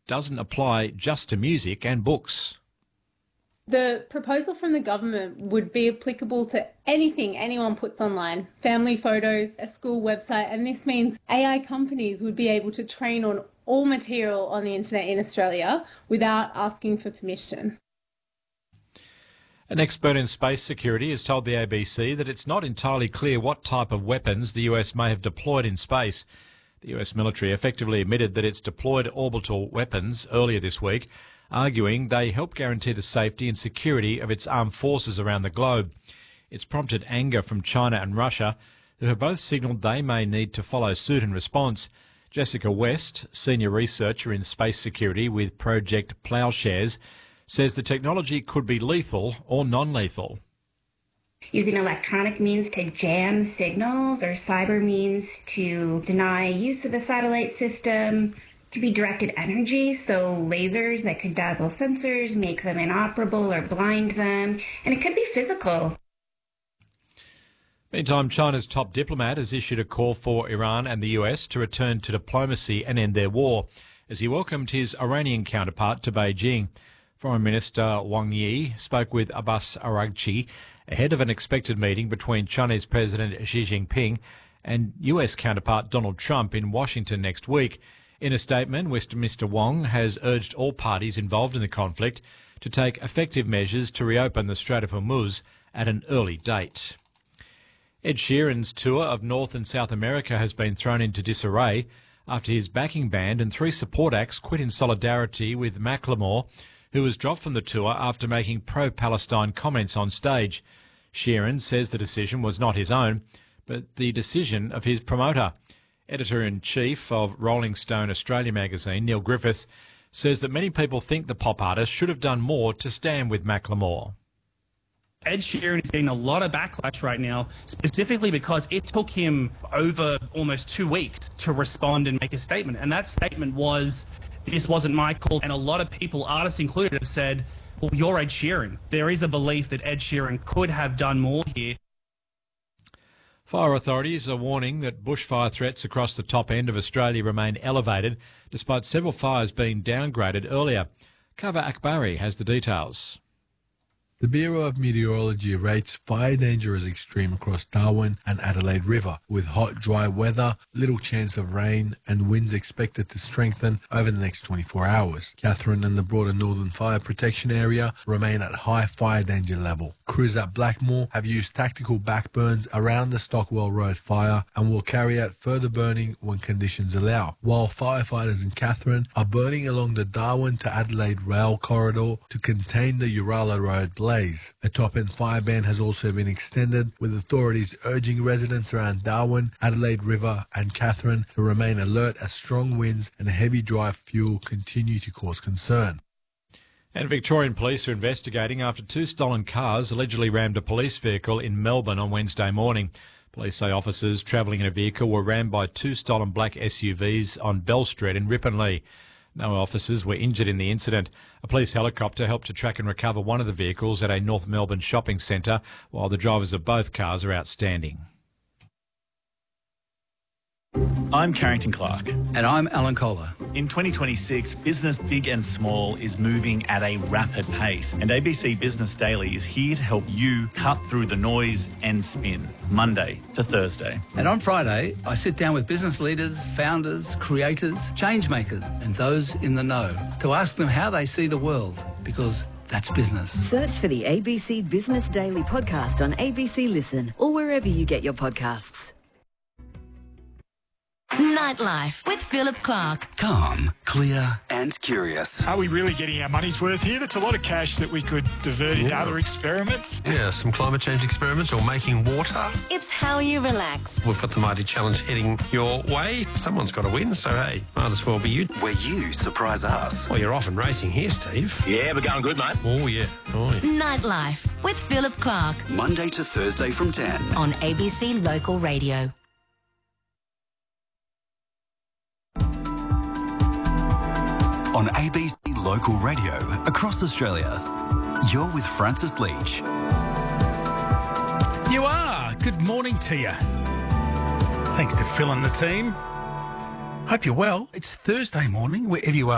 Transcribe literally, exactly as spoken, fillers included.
doesn't apply just to music and books. The proposal from the government would be applicable to anything anyone puts online, family photos, a school website, and this means A I companies would be able to train on all material on the internet in Australia without asking for permission. An expert in space security has told the A B C that it's not entirely clear what type of weapons the U S may have deployed in space. The U S military effectively admitted that it's deployed orbital weapons earlier this week, arguing they help guarantee the safety and security of its armed forces around the globe. It's prompted anger from China and Russia, who have both signalled they may need to follow suit in response. Jessica West, senior researcher in space security with Project Ploughshares, says the technology could be lethal or non-lethal. Using electronic means to jam signals or cyber means to deny use of a satellite system. It could be directed energy, so lasers that could dazzle sensors, make them inoperable or blind them, and it could be physical. Meantime, China's top diplomat has issued a call for Iran and the U S to return to diplomacy and end their war, as he welcomed his Iranian counterpart to Beijing. Foreign Minister Wang Yi spoke with Abbas Araghchi ahead of an expected meeting between Chinese President Xi Jinping and U S counterpart Donald Trump in Washington next week. In a statement, Mister Wang has urged all parties involved in the conflict to take effective measures to reopen the Strait of Hormuz at an early date. Ed Sheeran's tour of North and South America has been thrown into disarray after his backing band and three support acts quit in solidarity with Macklemore, who was dropped from the tour after making pro-Palestine comments on stage. Sheeran says the decision was not his own, but the decision of his promoter. Editor-in-Chief of Rolling Stone Australia magazine, Neil Griffiths, says that many people think the pop artist should have done more to stand with Macklemore. Ed Sheeran is getting a lot of backlash right now, specifically because it took him over almost two weeks to respond and make a statement. And that statement was, this wasn't my call. And a lot of people, artists included, have said, well, you're Ed Sheeran. There is a belief that Ed Sheeran could have done more here. Fire authorities are warning that bushfire threats across the top end of Australia remain elevated, despite several fires being downgraded earlier. Kava Akbari has the details. The Bureau of Meteorology rates fire danger as extreme across Darwin and Adelaide River, with hot, dry weather, little chance of rain and winds expected to strengthen over the next twenty-four hours. Katherine and the broader Northern Fire Protection Area remain at high fire danger level. Crews at Blackmore have used tactical backburns around the Stockwell Road fire and will carry out further burning when conditions allow, while firefighters in Katherine are burning along the Darwin to Adelaide rail corridor to contain the Uralla Road blaze. A top-end fire ban has also been extended, with authorities urging residents around Darwin, Adelaide River and Katherine to remain alert as strong winds and heavy dry fuel continue to cause concern. And Victorian police are investigating after two stolen cars allegedly rammed a police vehicle in Melbourne on Wednesday morning. Police say officers travelling in a vehicle were rammed by two stolen black S U Vs on Bell Street in Ripponlea. No officers were injured in the incident. A police helicopter helped to track and recover one of the vehicles at a North Melbourne shopping centre, while the drivers of both cars are outstanding. I'm Carrington Clark. And I'm Alan Kohler. In twenty twenty-six, business big and small is moving at a rapid pace, and A B C Business Daily is here to help you cut through the noise and spin, Monday to Thursday. And on Friday, I sit down with business leaders, founders, creators, change makers, and those in the know to ask them how they see the world, because that's business. Search for the A B C Business Daily podcast on A B C Listen or wherever you get your podcasts. Nightlife with Philip Clark. Calm, clear and curious. Are we really getting our money's worth here? That's a lot of cash that we could divert into yeah. other experiments. Yeah, some climate change experiments or making water. It's how you relax. We've got the Mighty Challenge heading your way. Someone's got to win, so hey, might as well be you. Where you surprise us. Well, you're off and racing here, Steve. Yeah, we're going good, mate. Oh, yeah. Oh, yeah. Nightlife with Philip Clark. Monday to Thursday from ten. On A B C Local Radio. On A B C Local Radio across Australia, you're with Francis Leach. You are. Good morning to you. Thanks to Phil and the team. Hope you're well. It's Thursday morning, wherever you are.